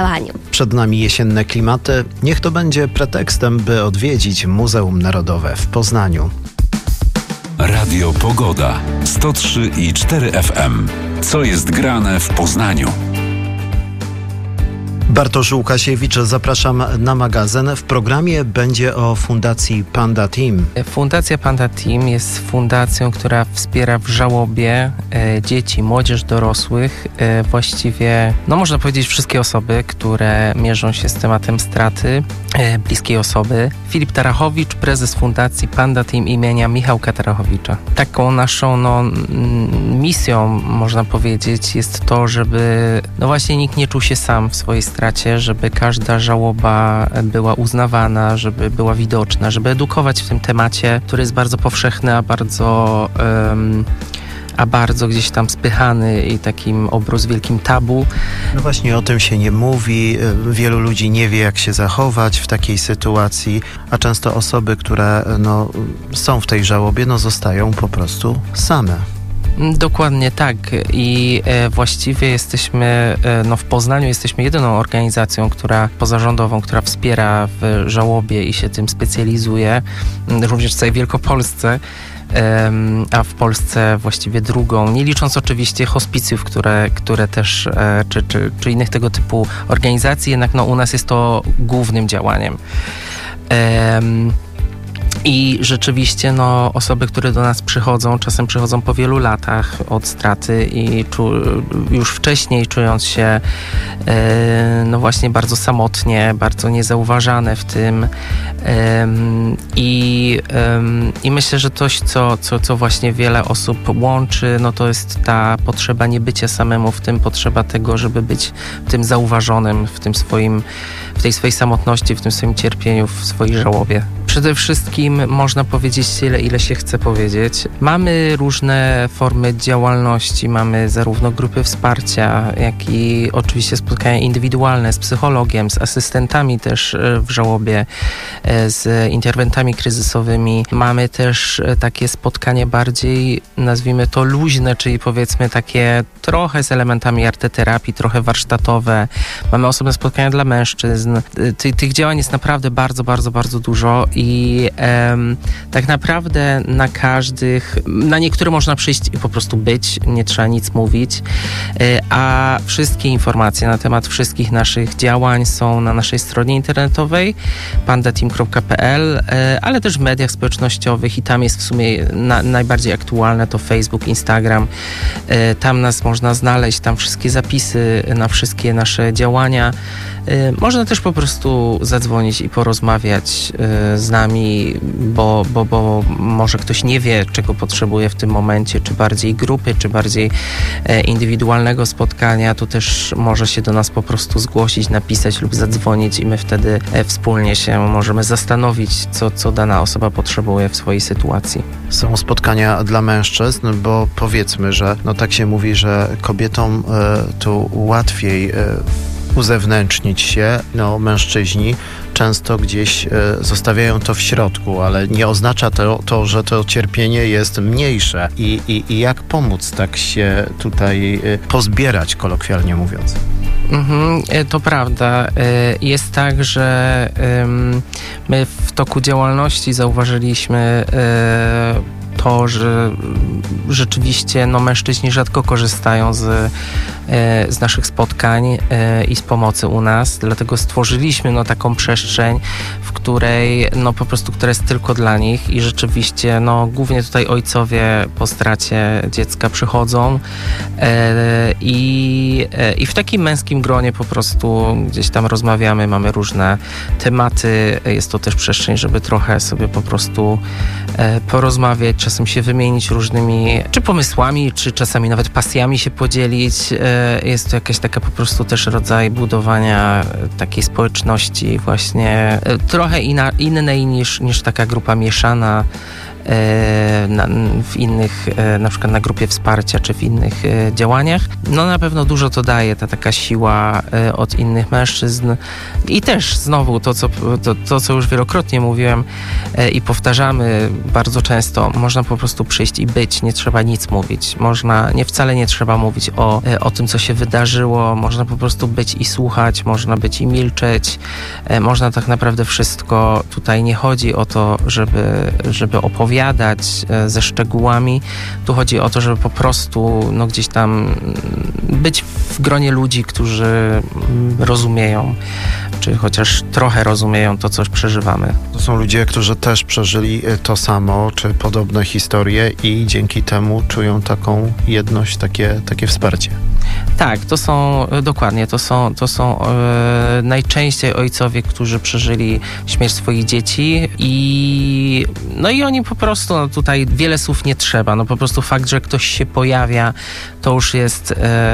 pożałowaniu. Przed nami jesienne klimaty. Niech to będzie pretekstem, by odwiedzić Muzeum Narodowe w Poznaniu. Radio Pogoda 103,4 FM. Co jest grane w Poznaniu? Bartosz Łukasiewicz, zapraszam na magazyn. W programie będzie o Fundacji Panda Team. Fundacja Panda Team jest fundacją, która wspiera w żałobie dzieci, młodzież, dorosłych. Właściwie, można powiedzieć, wszystkie osoby, które mierzą się z tematem straty bliskiej osoby. Filip Tarachowicz, prezes Fundacji Panda Team imienia Michałka Tarachowicza. Taką naszą misją, można powiedzieć, jest to, żeby właśnie nikt nie czuł się sam w swojej stracie, żeby każda żałoba była uznawana, żeby była widoczna, żeby edukować w tym temacie, który jest bardzo powszechny, a bardzo gdzieś tam spychany i takim obrus wielkim tabu. No właśnie, o tym się nie mówi. Wielu ludzi nie wie, jak się zachować w takiej sytuacji, a często osoby, które są w tej żałobie, zostają po prostu same. Dokładnie tak i właściwie jesteśmy, w Poznaniu jesteśmy jedyną organizacją, pozarządową, która wspiera w żałobie i się tym specjalizuje, również w całej Wielkopolsce, a w Polsce właściwie drugą, nie licząc oczywiście hospicjów, które też, czy innych tego typu organizacji, jednak u nas jest to głównym działaniem. I rzeczywiście osoby, które do nas przychodzą, czasem przychodzą po wielu latach od straty i już wcześniej czując się właśnie bardzo samotnie, bardzo niezauważane w tym i myślę, że coś, co właśnie wiele osób łączy, to jest ta potrzeba nie bycia samemu w tym, potrzeba tego, żeby być tym zauważonym w tej swojej samotności, w tym swoim cierpieniu, w swojej żałobie. Przede wszystkim można powiedzieć tyle, ile się chce powiedzieć. Mamy różne formy działalności, mamy zarówno grupy wsparcia, jak i oczywiście spotkania indywidualne z psychologiem, z asystentami też w żałobie, z interwentami kryzysowymi. Mamy też takie spotkania bardziej, nazwijmy to luźne, czyli powiedzmy takie trochę z elementami arteterapii, trochę warsztatowe. Mamy osobne spotkania dla mężczyzn. Tych działań jest naprawdę bardzo, bardzo, bardzo dużo i tak naprawdę na niektóre można przyjść i po prostu być, nie trzeba nic mówić, a wszystkie informacje na temat wszystkich naszych działań są na naszej stronie internetowej pandateam.pl, ale też w mediach społecznościowych i tam jest w sumie najbardziej aktualne to Facebook, Instagram. Tam nas można znaleźć, tam wszystkie zapisy na wszystkie nasze działania. Można też po prostu zadzwonić i porozmawiać z nami, bo może ktoś nie wie, czego potrzebuje w tym momencie, czy bardziej grupy, czy bardziej indywidualnego spotkania, to też może się do nas po prostu zgłosić, napisać lub zadzwonić i my wtedy wspólnie się możemy zastanowić, co dana osoba potrzebuje w swojej sytuacji. Są spotkania dla mężczyzn, bo powiedzmy, że tak się mówi, że kobietom tu łatwiej uzewnętrznić się, mężczyźni często gdzieś zostawiają to w środku, ale nie oznacza to, że to cierpienie jest mniejsze i jak pomóc tak się tutaj pozbierać, kolokwialnie mówiąc. To prawda. Jest tak, że my w toku działalności zauważyliśmy to, że rzeczywiście mężczyźni rzadko korzystają z naszych spotkań i z pomocy u nas, dlatego stworzyliśmy taką przestrzeń, w której po prostu, która jest tylko dla nich i rzeczywiście głównie tutaj ojcowie po stracie dziecka przychodzą i w takim męskim gronie po prostu gdzieś tam rozmawiamy, mamy różne tematy, jest to też przestrzeń, żeby trochę sobie po prostu porozmawiać, czasem się wymienić różnymi czy pomysłami, czy czasami nawet pasjami się podzielić. Jest to jakaś taka po prostu też rodzaj budowania takiej społeczności właśnie trochę innej niż taka grupa mieszana. w innych, na przykład na grupie wsparcia, czy w innych działaniach. No na pewno dużo to daje, ta taka siła od innych mężczyzn. I też znowu to, co już wielokrotnie mówiłem i powtarzamy bardzo często, można po prostu przyjść i być, nie trzeba nic mówić. Wcale nie trzeba mówić o tym, co się wydarzyło, można po prostu być i słuchać, można być i milczeć, można tak naprawdę wszystko. Tutaj nie chodzi o to, żeby opowiadać ze szczegółami, tu chodzi o to, żeby po prostu gdzieś tam być w gronie ludzi, którzy rozumieją, czy chociaż trochę rozumieją to, co przeżywamy. To są ludzie, którzy też przeżyli to samo, czy podobne historie i dzięki temu czują taką jedność, takie wsparcie. Tak, to są najczęściej ojcowie, którzy przeżyli śmierć swoich dzieci i oni po prostu, tutaj wiele słów nie trzeba, po prostu fakt, że ktoś się pojawia, to już jest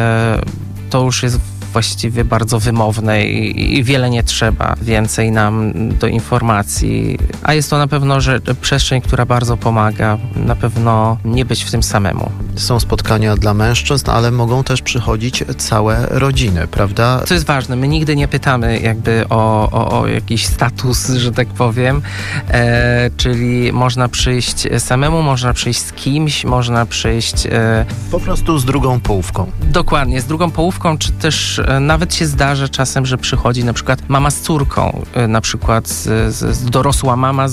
właściwie bardzo wymowne i wiele nie trzeba więcej nam do informacji. A jest to na pewno przestrzeń, która bardzo pomaga. Na pewno nie być w tym samemu. Są spotkania dla mężczyzn, ale mogą też przychodzić całe rodziny, prawda? To jest ważne. My nigdy nie pytamy jakby o jakiś status, że tak powiem. Czyli można przyjść samemu, można przyjść z kimś, można przyjść... Po prostu z drugą połówką. Dokładnie, z drugą połówką, czy też nawet się zdarza czasem, że przychodzi na przykład mama z córką, na przykład dorosła mama,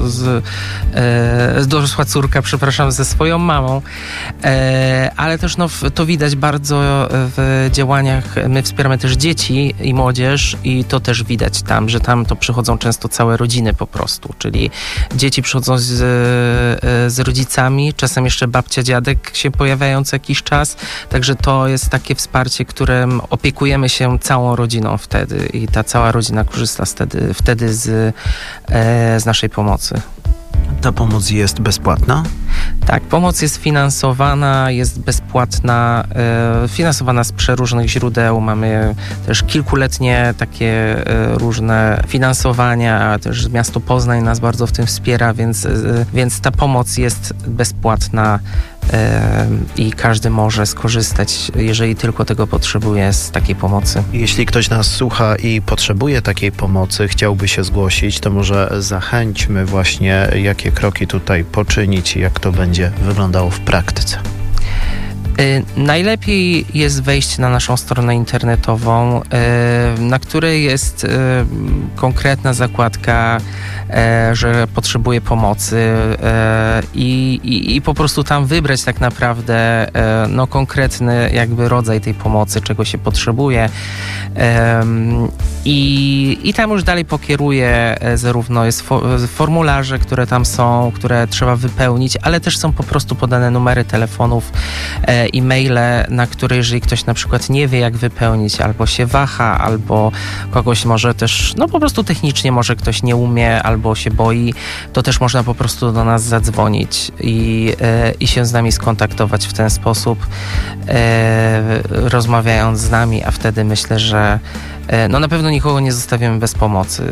dorosła córka, przepraszam, ze swoją mamą, ale też to widać bardzo w działaniach. My wspieramy też dzieci i młodzież i to też widać tam, że tam to przychodzą często całe rodziny po prostu, czyli dzieci przychodzą z rodzicami, czasem jeszcze babcia, dziadek się pojawiają co jakiś czas, także to jest takie wsparcie, którym opiekujemy się całą rodziną wtedy i ta cała rodzina korzysta wtedy z naszej pomocy. Ta pomoc jest bezpłatna? Tak, pomoc jest finansowana, jest bezpłatna, finansowana z przeróżnych źródeł. Mamy też kilkuletnie takie różne finansowania, też miasto Poznań nas bardzo w tym wspiera, więc ta pomoc jest bezpłatna i każdy może skorzystać, jeżeli tylko tego potrzebuje, z takiej pomocy. Jeśli ktoś nas słucha i potrzebuje takiej pomocy, chciałby się zgłosić, to może zachęćmy właśnie, jakie kroki tutaj poczynić i jak to będzie wyglądało w praktyce. Najlepiej jest wejść na naszą stronę internetową, na której jest konkretna zakładka, że potrzebuje pomocy i po prostu tam wybrać tak naprawdę konkretny jakby rodzaj tej pomocy, czego się potrzebuje i tam już dalej pokieruje, zarówno jest formularze, które tam są, które trzeba wypełnić, ale też są po prostu podane numery telefonów i maile, na które jeżeli ktoś na przykład nie wie, jak wypełnić, albo się waha, albo kogoś może też, po prostu technicznie może ktoś nie umie, albo się boi, to też można po prostu do nas zadzwonić i się z nami skontaktować w ten sposób, rozmawiając z nami, a wtedy myślę, że na pewno nikogo nie zostawimy bez pomocy.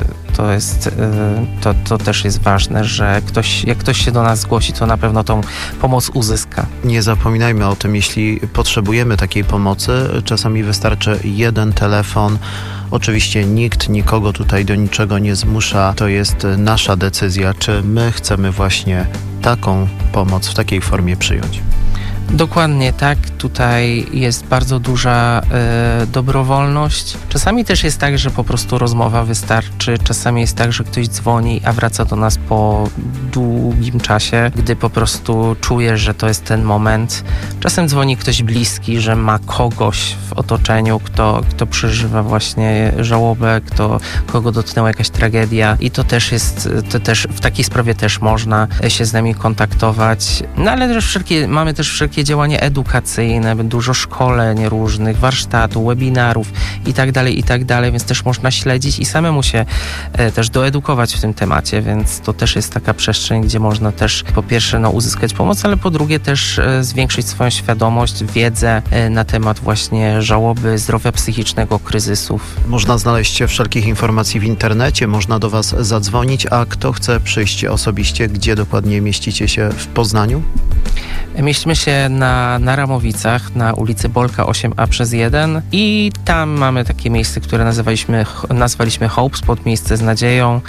To też jest ważne, że jak ktoś się do nas zgłosi, to na pewno tą pomoc uzyska. Nie zapominajmy o tym, jeśli potrzebujemy takiej pomocy, czasami wystarczy jeden telefon. Oczywiście nikt nikogo tutaj do niczego nie zmusza. To jest nasza decyzja, czy my chcemy właśnie taką pomoc w takiej formie przyjąć. Dokładnie tak. Tutaj jest bardzo duża dobrowolność. Czasami też jest tak, że po prostu rozmowa wystarczy. Czasami jest tak, że ktoś dzwoni, a wraca do nas po długim czasie, gdy po prostu czuje, że to jest ten moment. Czasem dzwoni ktoś bliski, że ma kogoś w otoczeniu, kto przeżywa właśnie żałobę, kogo dotknęła jakaś tragedia i to też w takiej sprawie też można się z nami kontaktować. Ale też mamy też wszelkie takie działania edukacyjne, dużo szkoleń różnych, warsztatów, webinarów i tak dalej, więc też można śledzić i samemu się też doedukować w tym temacie, więc to też jest taka przestrzeń, gdzie można też po pierwsze uzyskać pomoc, ale po drugie też zwiększyć swoją świadomość, wiedzę na temat właśnie żałoby, zdrowia psychicznego, kryzysów. Można znaleźć wszelkich informacji w internecie, można do Was zadzwonić, a kto chce przyjść osobiście, gdzie dokładnie mieścicie się w Poznaniu? Mieścimy się na Ramowicach, na ulicy Bolka 8A/1 i tam mamy takie miejsce, które nazwaliśmy Hope Spot, miejsce z nadzieją,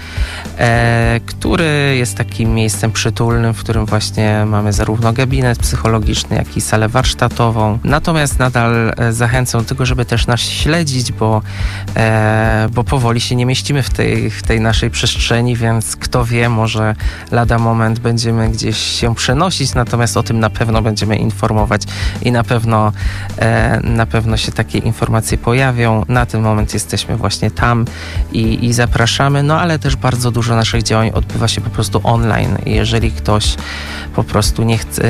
który jest takim miejscem przytulnym, w którym właśnie mamy zarówno gabinet psychologiczny, jak i salę warsztatową. Natomiast nadal zachęcam do tego, żeby też nas śledzić, bo powoli się nie mieścimy w tej naszej przestrzeni, więc kto wie, może lada moment będziemy gdzieś się przenosić, natomiast o tym na pewno będziemy informować i na pewno się takie informacje pojawią. Na ten moment jesteśmy właśnie tam i zapraszamy, ale też bardzo dużo naszych działań odbywa się po prostu online. Jeżeli ktoś po prostu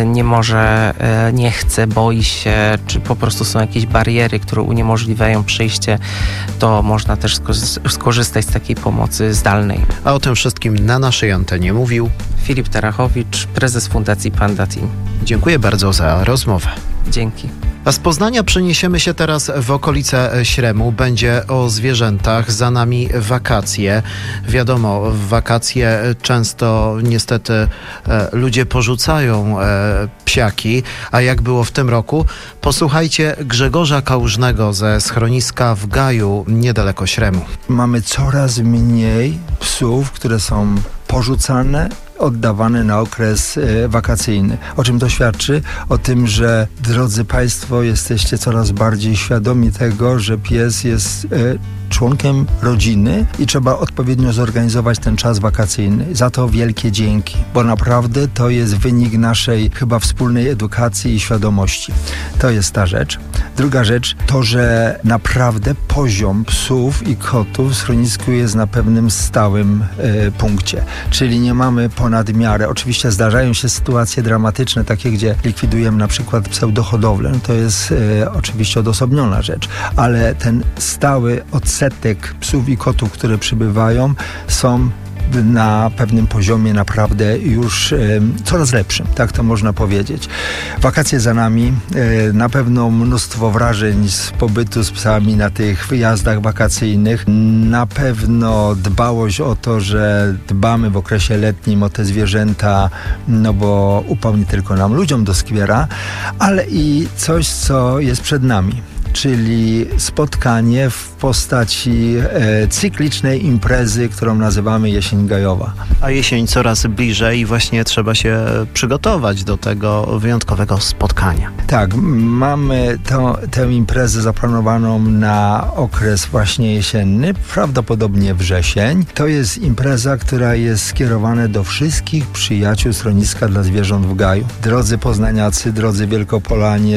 nie chce, boi się, czy po prostu są jakieś bariery, które uniemożliwiają przyjście, to można też skorzystać z takiej pomocy zdalnej. A o tym wszystkim na naszej antenie mówił Filip Tarachowicz, prezes Fundacji Panda Team. Dziękuję bardzo za rozmowę. Dzięki. A z Poznania przeniesiemy się teraz w okolice Śremu. Będzie o zwierzętach. Za nami wakacje. Wiadomo, w wakacje często niestety ludzie porzucają psiaki. A jak było w tym roku? Posłuchajcie Grzegorza Kałużnego ze schroniska w Gaju, niedaleko Śremu. Mamy coraz mniej psów, które są porzucane, oddawane na okres wakacyjny. O czym to świadczy? O tym, że drodzy Państwo, jesteście coraz bardziej świadomi tego, że pies jest członkiem rodziny i trzeba odpowiednio zorganizować ten czas wakacyjny. Za to wielkie dzięki, bo naprawdę to jest wynik naszej chyba wspólnej edukacji i świadomości. To jest ta rzecz. Druga rzecz to, że naprawdę poziom psów i kotów w schronisku jest na pewnym stałym punkcie. Czyli nie mamy ponad miarę. Oczywiście zdarzają się sytuacje dramatyczne, takie gdzie likwidujemy na przykład pseudohodowlę. To jest oczywiście odosobniona rzecz, ale ten stały odsetek psów i kotów, które przybywają, są na pewnym poziomie naprawdę już coraz lepszym, tak to można powiedzieć. Wakacje za nami, na pewno mnóstwo wrażeń z pobytu z psami na tych wyjazdach wakacyjnych, na pewno dbałość o to, że dbamy w okresie letnim o te zwierzęta, bo upał nie tylko nam ludziom doskwiera, ale i coś, co jest przed nami. Czyli spotkanie w postaci cyklicznej imprezy, którą nazywamy Jesień Gajowa. A jesień coraz bliżej i właśnie trzeba się przygotować do tego wyjątkowego spotkania. Tak, mamy tę imprezę zaplanowaną na okres właśnie jesienny, prawdopodobnie wrzesień. To jest impreza, która jest skierowana do wszystkich przyjaciół schroniska dla zwierząt w Gaju. Drodzy poznaniacy, drodzy Wielkopolanie,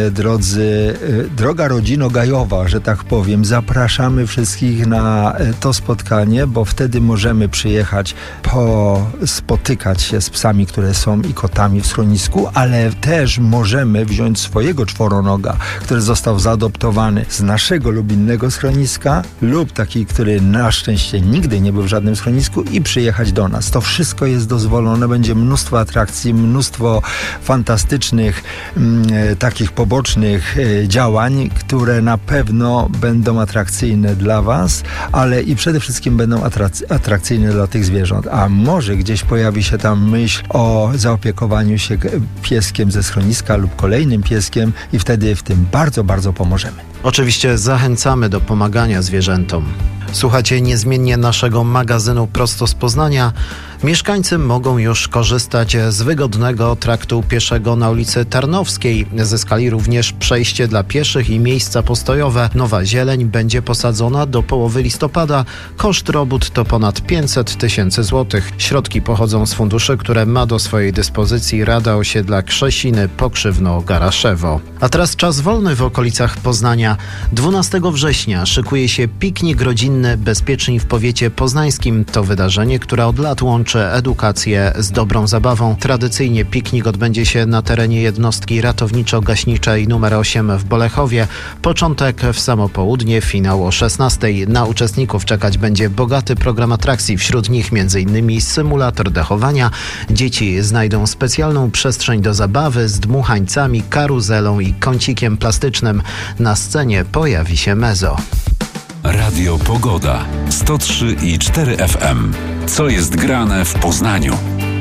droga rodzino gajowa, że tak powiem, zapraszamy wszystkich na to spotkanie, bo wtedy możemy przyjechać, spotykać się z psami, które są i kotami w schronisku, ale też możemy wziąć swojego czworonoga, który został zaadoptowany z naszego lub innego schroniska lub taki, który na szczęście nigdy nie był w żadnym schronisku i przyjechać do nas. To wszystko jest dozwolone, będzie mnóstwo atrakcji, mnóstwo fantastycznych takich pobocznych działań, które na pewno będą atrakcyjne dla Was, ale i przede wszystkim będą atrakcyjne dla tych zwierząt. A może gdzieś pojawi się tam myśl o zaopiekowaniu się pieskiem ze schroniska lub kolejnym pieskiem i wtedy w tym bardzo, bardzo pomożemy. Oczywiście zachęcamy do pomagania zwierzętom. Słuchacie niezmiennie naszego magazynu prosto z Poznania. Mieszkańcy mogą już korzystać z wygodnego traktu pieszego na ulicy Tarnowskiej. Zyskali również przejście dla pieszych i miejsca postojowe. Nowa zieleń będzie posadzona do połowy listopada. Koszt robót to ponad 500 000 złotych. Środki pochodzą z funduszy, które ma do swojej dyspozycji Rada Osiedla Krzesiny Pokrzywno-Garaszewo. A teraz czas wolny w okolicach Poznania. 12 września szykuje się piknik rodzinny Bezpieczni w powiecie poznańskim. To wydarzenie, które od lat łączy połączy edukację z dobrą zabawą. Tradycyjnie piknik odbędzie się na terenie jednostki ratowniczo-gaśniczej nr 8 w Bolechowie. Początek w samo południe, finał o 16:00. Na uczestników czekać będzie bogaty program atrakcji. Wśród nich m.in. symulator dechowania. Dzieci znajdą specjalną przestrzeń do zabawy z dmuchańcami, karuzelą i kącikiem plastycznym. Na scenie pojawi się Mezo. Radio Pogoda 103,4 FM. Co jest grane w Poznaniu?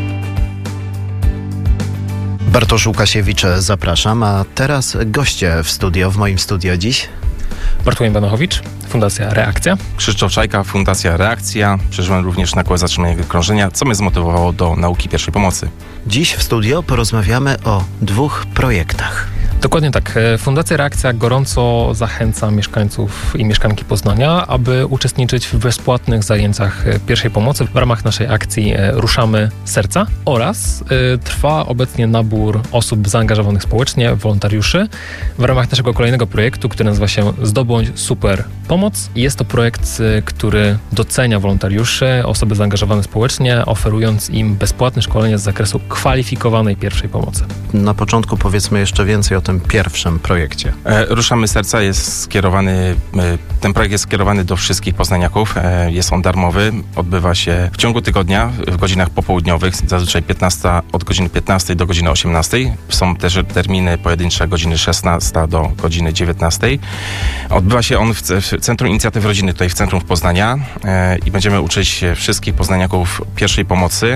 Bartosz Łukasiewicz, zapraszam. A teraz goście w moim studio dziś. Bartłomiej Banachowicz, Fundacja Reakcja. Krzysztof Czajka, Fundacja Reakcja. Przeżyłem również nagłe zatrzymanie krążenia, co mnie zmotywowało do nauki pierwszej pomocy. Dziś w studio porozmawiamy o 2 projektach. Dokładnie tak. Fundacja Reakcja gorąco zachęca mieszkańców i mieszkanki Poznania, aby uczestniczyć w bezpłatnych zajęciach pierwszej pomocy w ramach naszej akcji Ruszamy Serca oraz trwa obecnie nabór osób zaangażowanych społecznie, wolontariuszy w ramach naszego kolejnego projektu, który nazywa się Zdobądź Super Pomoc. Jest to projekt, który docenia wolontariuszy, osoby zaangażowane społecznie, oferując im bezpłatne szkolenie z zakresu kwalifikowanej pierwszej pomocy. Na początku powiedzmy jeszcze więcej o tym pierwszym projekcie. Ruszamy Serca jest skierowany, ten projekt jest skierowany do wszystkich poznaniaków. Jest on darmowy, odbywa się w ciągu tygodnia w godzinach popołudniowych, zazwyczaj od godziny 15 do godziny 18. Są też terminy pojedyncze godziny 16 do godziny 19. Odbywa się on w Centrum Inicjatyw Rodziny, tutaj w centrum Poznania i będziemy uczyć wszystkich poznaniaków pierwszej pomocy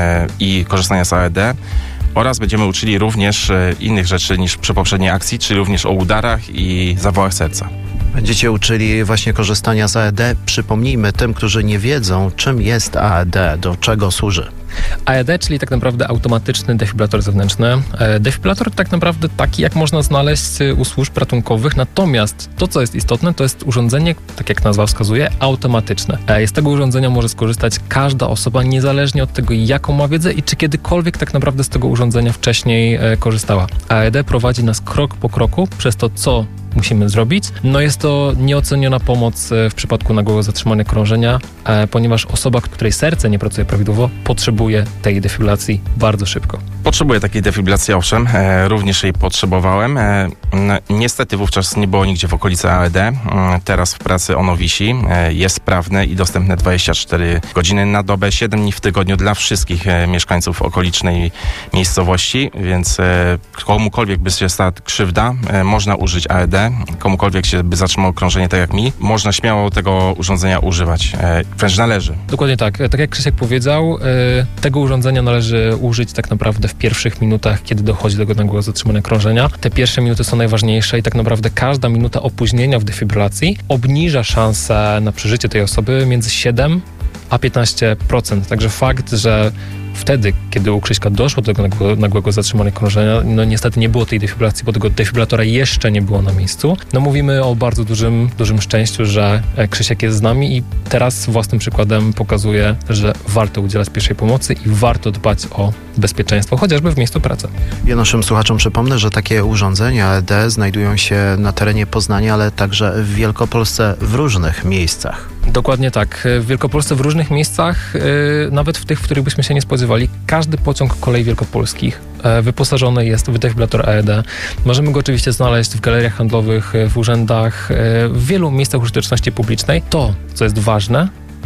i korzystania z AED. Oraz będziemy uczyli również innych rzeczy niż przy poprzedniej akcji, czyli również o udarach i zawałach serca. Będziecie uczyli właśnie korzystania z AED. Przypomnijmy tym, którzy nie wiedzą, czym jest AED, do czego służy. AED, czyli tak naprawdę automatyczny defibrylator zewnętrzny. Defibrylator tak naprawdę taki, jak można znaleźć u służb ratunkowych, natomiast to, co jest istotne, to jest urządzenie, tak jak nazwa wskazuje, automatyczne. Z tego urządzenia może skorzystać każda osoba, niezależnie od tego, jaką ma wiedzę i czy kiedykolwiek tak naprawdę z tego urządzenia wcześniej korzystała. AED prowadzi nas krok po kroku przez to, co musimy zrobić. No jest to nieoceniona pomoc w przypadku nagłego zatrzymania krążenia, ponieważ osoba, której serce nie pracuje prawidłowo, potrzebuje tej defibrylacji bardzo szybko. Potrzebuję takiej defibrylacji, owszem, również jej potrzebowałem. Niestety wówczas nie było nigdzie w okolicy AED. Teraz w pracy ono wisi, jest sprawne i dostępne 24 godziny na dobę, 7 dni w tygodniu dla wszystkich mieszkańców okolicznej miejscowości, więc komukolwiek by się stała krzywda, można użyć AED. Komukolwiek się by zatrzymało krążenie tak jak mi, można śmiało tego urządzenia używać. Wręcz należy. Dokładnie tak. Tak jak Krzysiek powiedział, tego urządzenia należy użyć tak naprawdę w pierwszych minutach, kiedy dochodzi do nagłego zatrzymania krążenia. Te pierwsze minuty są najważniejsze i tak naprawdę każda minuta opóźnienia w defibrylacji obniża szansę na przeżycie tej osoby między 7 a 15%. Także fakt, że wtedy, kiedy u Krzyśka doszło do tego nagłego zatrzymania krążenia, no niestety nie było tej defibrylacji, bo tego defibrylatora jeszcze nie było na miejscu. No mówimy o bardzo dużym szczęściu, że Krzysiek jest z nami i teraz własnym przykładem pokazuje, że warto udzielać pierwszej pomocy i warto dbać o bezpieczeństwo, chociażby w miejscu pracy. Ja naszym słuchaczom przypomnę, że takie urządzenia AED znajdują się na terenie Poznania, ale także w Wielkopolsce w różnych miejscach. Dokładnie tak. W Wielkopolsce w różnych miejscach, nawet w tych, w których byśmy się nie spodziewali, każdy pociąg kolei wielkopolskich wyposażony jest w defibrylator AED. Możemy go oczywiście znaleźć w galeriach handlowych, w urzędach, w wielu miejscach użyteczności publicznej. To, co jest ważne,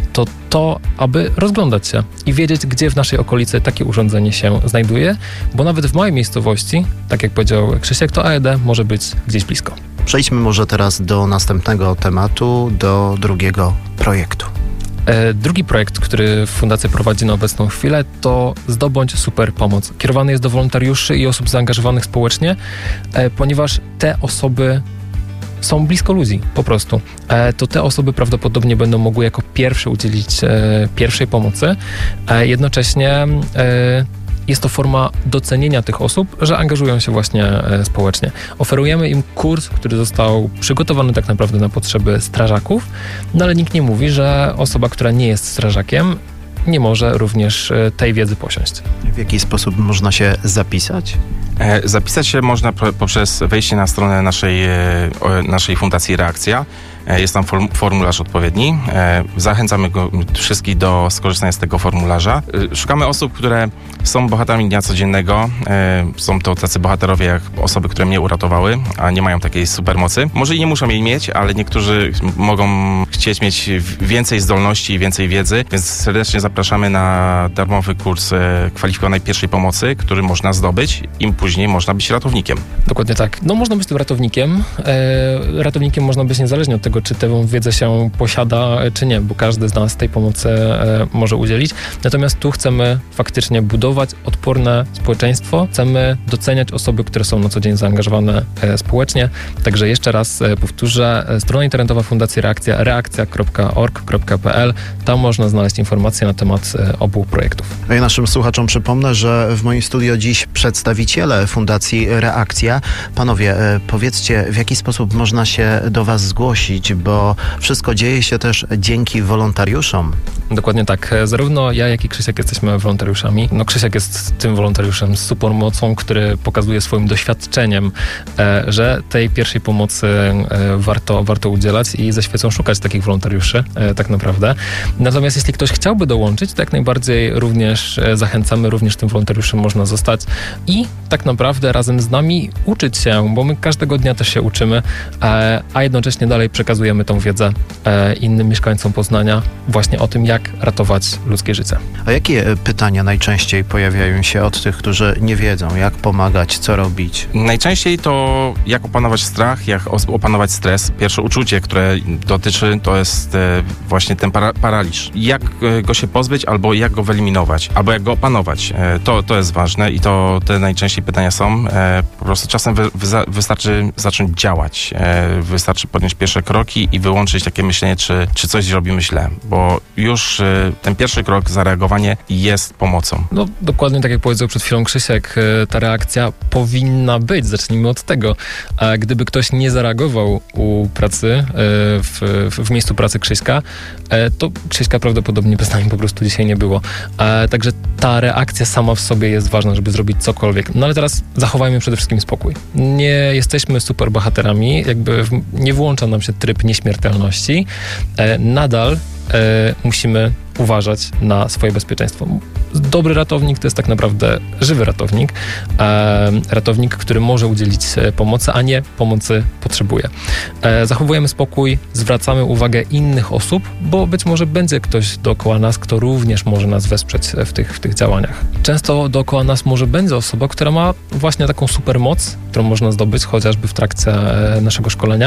to, aby rozglądać się i wiedzieć, gdzie w naszej okolicy takie urządzenie się znajduje, bo nawet w małej miejscowości, tak jak powiedział Krzysiek, to AED może być gdzieś blisko. Przejdźmy może teraz do następnego tematu, do drugiego projektu. Drugi projekt, który Fundacja prowadzi na obecną chwilę, to Zdobądź Super Pomoc. Kierowany jest do wolontariuszy i osób zaangażowanych społecznie, ponieważ te osoby są blisko ludzi, po prostu. To te osoby prawdopodobnie będą mogły jako pierwsze udzielić pierwszej pomocy. Jednocześnie jest to forma docenienia tych osób, że angażują się właśnie społecznie. Oferujemy im kurs, który został przygotowany tak naprawdę na potrzeby strażaków, no ale nikt nie mówi, że osoba, która nie jest strażakiem, nie może również tej wiedzy posiąść. W jaki sposób można się zapisać? Zapisać się można poprzez wejście na stronę naszej Fundacji Reakcja. Jest tam formularz odpowiedni. Zachęcamy wszystkich do skorzystania z tego formularza. Szukamy osób, które są bohaterami dnia codziennego. Są to tacy bohaterowie jak osoby, które mnie uratowały, a nie mają takiej supermocy. Może i nie muszą jej mieć, ale niektórzy mogą chcieć mieć więcej zdolności i więcej wiedzy, więc serdecznie zapraszamy na darmowy kurs kwalifikowanej pierwszej pomocy, który można zdobyć i później można być ratownikiem. Dokładnie tak. No można być tym ratownikiem. Ratownikiem można być niezależnie od tego, czy tę wiedzę się posiada, czy nie, bo każdy z nas tej pomocy może udzielić. Natomiast tu chcemy faktycznie budować odporne społeczeństwo. Chcemy doceniać osoby, które są na co dzień zaangażowane społecznie. Także jeszcze raz powtórzę, strona internetowa Fundacji Reakcja, reakcja.org.pl. Tam można znaleźć informacje na temat obu projektów. Ja naszym słuchaczom przypomnę, że w moim studio dziś przedstawiciele Fundacji Reakcja. Panowie, powiedzcie, w jaki sposób można się do was zgłosić, bo wszystko dzieje się też dzięki wolontariuszom. Dokładnie tak. Zarówno ja, jak i Krzysiek jesteśmy wolontariuszami. No Krzysiek jest tym wolontariuszem z supermocą, który pokazuje swoim doświadczeniem, że tej pierwszej pomocy warto udzielać i ze świecą szukać takich wolontariuszy, tak naprawdę. Natomiast jeśli ktoś chciałby dołączyć, to jak najbardziej również zachęcamy, również tym wolontariuszem można zostać i tak naprawdę razem z nami uczyć się, bo my każdego dnia też się uczymy, a jednocześnie dalej przekazujemy tą wiedzę innym mieszkańcom Poznania właśnie o tym, jak ratować ludzkie życie. A jakie pytania najczęściej pojawiają się od tych, którzy nie wiedzą, jak pomagać, co robić? Najczęściej to jak opanować strach, jak opanować stres. Pierwsze uczucie, które dotyczy, to jest właśnie ten paraliż. Jak go się pozbyć, albo jak go wyeliminować, albo jak go opanować. To jest ważne i to te najczęściej pytania są. Po prostu czasem wystarczy zacząć działać. Wystarczy podjąć pierwsze kroki i wyłączyć takie myślenie, czy coś robimy źle, bo już ten pierwszy krok, zareagowanie jest pomocą. No dokładnie tak jak powiedział przed chwilą Krzysiek, ta reakcja powinna być, zacznijmy od tego. A gdyby ktoś nie zareagował u pracy, w miejscu pracy Krzyśka, to Krzyśka prawdopodobnie bez nami po prostu dzisiaj nie było. Także ta reakcja sama w sobie jest ważna, żeby zrobić cokolwiek. No ale teraz zachowajmy przede wszystkim spokój. Nie jesteśmy super bohaterami, jakby nie włącza nam się tryb nieśmiertelności. Nadal musimy uważać na swoje bezpieczeństwo. Dobry ratownik to jest tak naprawdę żywy ratownik. Ratownik, który może udzielić pomocy, a nie pomocy potrzebuje. Zachowujemy spokój, zwracamy uwagę innych osób, bo być może będzie ktoś dookoła nas, kto również może nas wesprzeć w tych działaniach. Często dookoła nas może będzie osoba, która ma właśnie taką supermoc, którą można zdobyć chociażby w trakcie naszego szkolenia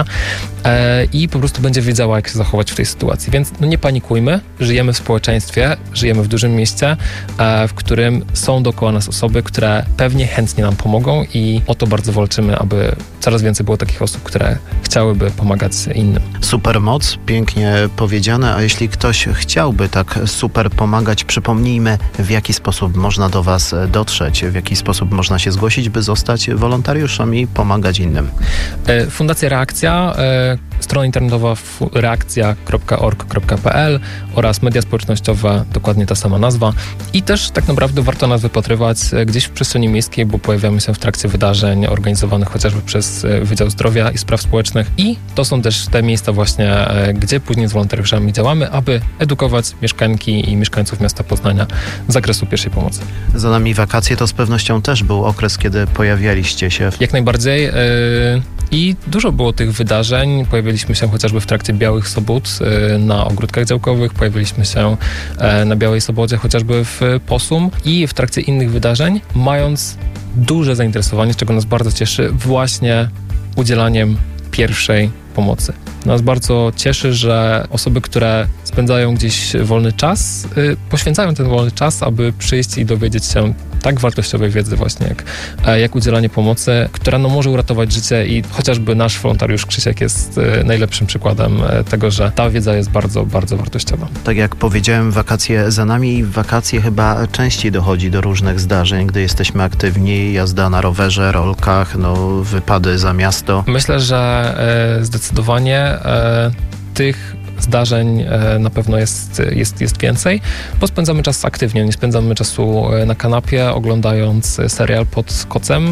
i po prostu będzie wiedziała, jak się zachować w tej sytuacji. Więc no nie panikujmy, żyjemy w społeczeństwie, żyjemy w dużym mieście, w którym są dookoła nas osoby, które pewnie chętnie nam pomogą i o to bardzo walczymy, aby coraz więcej było takich osób, które chciałyby pomagać innym. Supermoc, pięknie powiedziane, a jeśli ktoś chciałby tak super pomagać, przypomnijmy, w jaki sposób można do was dotrzeć, w jaki sposób można się zgłosić, by zostać wolontariuszem i pomagać innym. Fundacja Reakcja, strona internetowa reakcja.org.pl oraz media społecznościowe, dokładnie ta sama nazwa. I też tak naprawdę warto nas wypatrywać gdzieś w przestrzeni miejskiej, bo pojawiamy się w trakcie wydarzeń organizowanych chociażby przez Wydział Zdrowia i Spraw Społecznych i to są też te miejsca właśnie, gdzie później z wolontariuszami działamy, aby edukować mieszkanki i mieszkańców miasta Poznania z zakresu pierwszej pomocy. Za nami wakacje, to z pewnością też był okres, kiedy pojawialiście się. Jak najbardziej. I dużo było tych wydarzeń. Pojawiliśmy się chociażby w trakcie Białych Sobót na ogródkach działkowych, pojawiliśmy się na Białej Sobocie chociażby w Posum i w trakcie innych wydarzeń, mając duże zainteresowanie, z czego nas bardzo cieszy, właśnie udzielaniem pierwszej pomocy. Nas bardzo cieszy, że osoby, które spędzają gdzieś wolny czas, poświęcają ten wolny czas, aby przyjść i dowiedzieć się tak wartościowej wiedzy właśnie jak udzielanie pomocy, która może uratować życie i chociażby nasz wolontariusz Krzysiek jest najlepszym przykładem tego, że ta wiedza jest bardzo, bardzo wartościowa. Tak jak powiedziałem, wakacje za nami i w wakacje chyba częściej dochodzi do różnych zdarzeń, gdy jesteśmy aktywni, jazda na rowerze, rolkach, wypady za miasto. Myślę, że zdecydowanie tych zdarzeń na pewno jest więcej, bo spędzamy czas aktywnie, nie spędzamy czasu na kanapie oglądając serial pod kocem,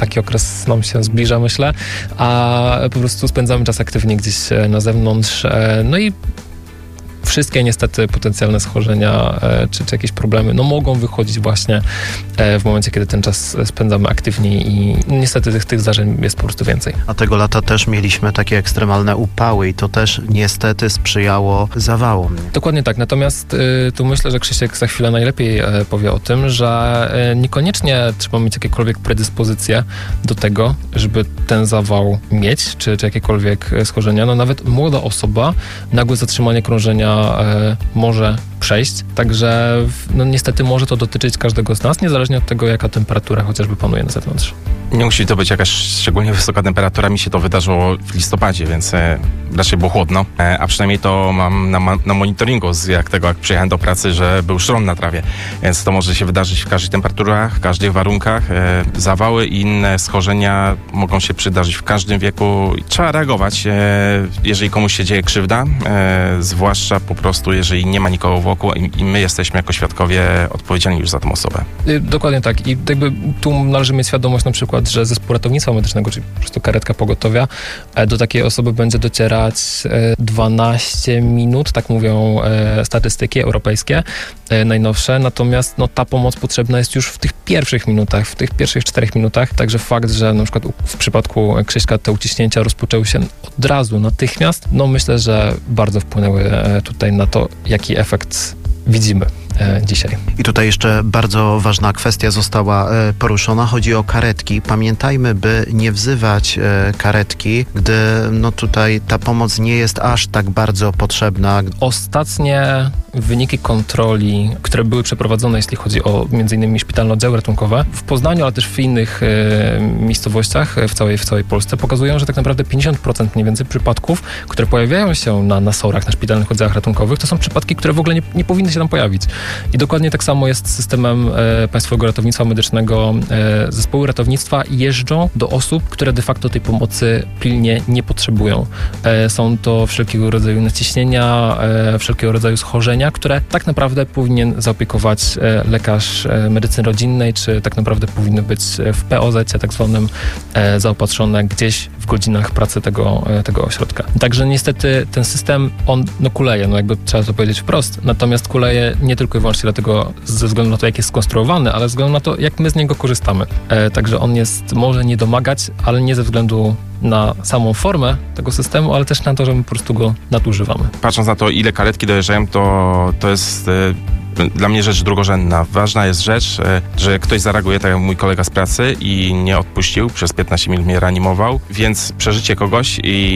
taki okres nam się zbliża, myślę, a po prostu spędzamy czas aktywnie gdzieś na zewnątrz. No i wszystkie niestety potencjalne schorzenia czy jakieś problemy mogą wychodzić właśnie w momencie, kiedy ten czas spędzamy aktywniej i niestety tych zdarzeń jest po prostu więcej. A tego lata też mieliśmy takie ekstremalne upały i to też niestety sprzyjało zawałom. Dokładnie tak, natomiast tu myślę, że Krzysiek za chwilę najlepiej powie o tym, że niekoniecznie trzeba mieć jakiekolwiek predyspozycje do tego, żeby ten zawał mieć, czy jakiekolwiek schorzenia. Nawet młoda osoba, nagłe zatrzymanie krążenia może przejść, także niestety może to dotyczyć każdego z nas, niezależnie od tego, jaka temperatura chociażby panuje na zewnątrz. Nie musi to być jakaś szczególnie wysoka temperatura. Mi się to wydarzyło w listopadzie, więc raczej było chłodno, a przynajmniej to mam na monitoringu jak przyjechałem do pracy, że był szron na trawie, więc to może się wydarzyć w każdych temperaturach, w każdych warunkach. Zawały i inne schorzenia mogą się przydarzyć w każdym wieku. Trzeba reagować, jeżeli komuś się dzieje krzywda, zwłaszcza po prostu, jeżeli nie ma nikogo wokół i my jesteśmy jako świadkowie odpowiedzialni już za tą osobę. Dokładnie tak. I tu należy mieć świadomość na przykład, że zespół ratownictwa medycznego, czyli po prostu karetka pogotowia, do takiej osoby będzie docierać 12 minut, tak mówią statystyki europejskie najnowsze, natomiast ta pomoc potrzebna jest już w tych pierwszych minutach, w tych pierwszych 4 minutach, także fakt, że na przykład w przypadku Krzyśka te uciśnięcia rozpoczęły się od razu, natychmiast, myślę, że bardzo wpłynęły tutaj na to, jaki efekt widzimy dzisiaj. I tutaj jeszcze bardzo ważna kwestia została poruszona. Chodzi o karetki. Pamiętajmy, by nie wzywać karetki, gdy tutaj ta pomoc nie jest aż tak bardzo potrzebna. Ostatnie wyniki kontroli, które były przeprowadzone, jeśli chodzi o m.in. szpitalne oddziały ratunkowe w Poznaniu, ale też w innych miejscowościach w całej Polsce, pokazują, że tak naprawdę 50% mniej więcej przypadków, które pojawiają się na SOR-ach, na szpitalnych oddziałach ratunkowych, to są przypadki, które w ogóle nie powinny się tam pojawić. I dokładnie tak samo jest z systemem Państwowego Ratownictwa Medycznego. Zespoły ratownictwa jeżdżą do osób, które de facto tej pomocy pilnie nie potrzebują. Są to wszelkiego rodzaju naciśnienia, wszelkiego rodzaju schorzenia, które tak naprawdę powinien zaopiekować lekarz medycyny rodzinnej, czy tak naprawdę powinny być w POZ-cie tak zwanym zaopatrzone gdzieś w godzinach pracy tego ośrodka. Także niestety ten system, on kuleje, jakby trzeba to powiedzieć wprost, natomiast kuleje nie tylko i wyłącznie dlatego, ze względu na to, jak jest skonstruowany, ale ze względu na to, jak my z niego korzystamy. Także on może nie domagać, ale nie ze względu na samą formę tego systemu, ale też na to, że my po prostu go nadużywamy. Patrząc na to, ile karetki dojeżdżają, to jest dla mnie rzecz drugorzędna. Ważna jest rzecz, że ktoś zareaguje, tak jak mój kolega z pracy, i nie odpuścił, przez 15 minut mnie reanimował, więc przeżycie kogoś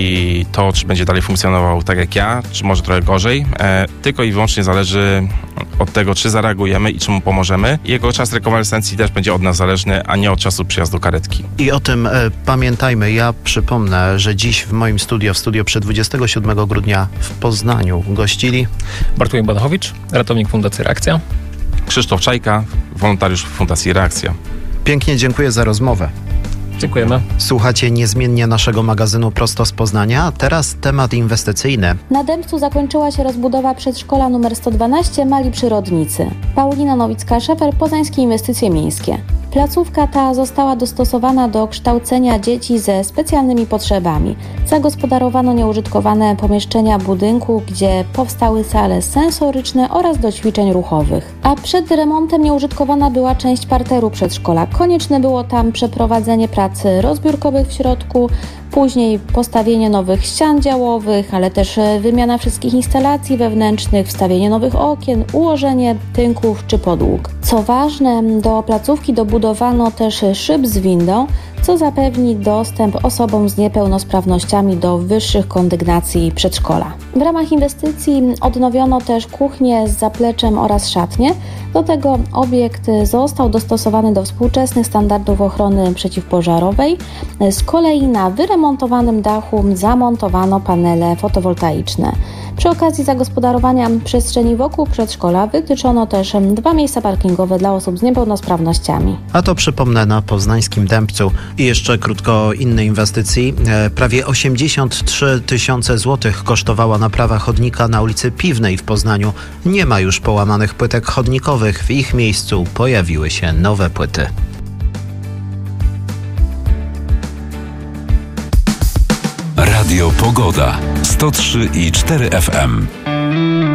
i to, czy będzie dalej funkcjonował tak jak ja, czy może trochę gorzej, tylko i wyłącznie zależy od tego, czy zareagujemy i czy mu pomożemy. Jego czas rekonwalescencji też będzie od nas zależny, a nie od czasu przyjazdu karetki. I o tym pamiętajmy. Ja przypomnę, że dziś w moim studio przy 27 grudnia w Poznaniu gościli Bartłomiej Banachowicz, ratownik Fundacji Reakcja. Krzysztof Czajka, wolontariusz Fundacji Reakcja. Pięknie dziękuję za rozmowę. Dziękujemy. Słuchacie niezmiennie naszego magazynu Prosto z Poznania, a teraz temat inwestycyjny. Na Dębcu zakończyła się rozbudowa przedszkola nr 112 Mali Przyrodnicy. Paulina Nowicka-Szefer, Poznańskie Inwestycje Miejskie. Placówka ta została dostosowana do kształcenia dzieci ze specjalnymi potrzebami. Zagospodarowano nieużytkowane pomieszczenia budynku, gdzie powstały sale sensoryczne oraz do ćwiczeń ruchowych. A przed remontem nieużytkowana była część parteru przedszkola. Konieczne było tam przeprowadzenie prac rozbiórkowych w środku, później postawienie nowych ścian działowych, ale też wymiana wszystkich instalacji wewnętrznych, wstawienie nowych okien, ułożenie tynków czy podłóg. Co ważne, do placówki dobudowano też szyb z windą, co zapewni dostęp osobom z niepełnosprawnościami do wyższych kondygnacji przedszkola. W ramach inwestycji odnowiono też kuchnię z zapleczem oraz szatnię. Do tego obiekt został dostosowany do współczesnych standardów ochrony przeciwpożarowej. Z kolei na wyremontowanym dachu zamontowano panele fotowoltaiczne. Przy okazji zagospodarowania przestrzeni wokół przedszkola wytyczono też 2 miejsca parkingowe dla osób z niepełnosprawnościami. A to przypomnę na poznańskim Dębcu. I jeszcze krótko o innej inwestycji. Prawie 83 000 złotych kosztowała naprawa chodnika na ulicy Piwnej w Poznaniu. Nie ma już połamanych płytek chodnikowych. W ich miejscu pojawiły się nowe płyty. Radio Pogoda 103,4 FM.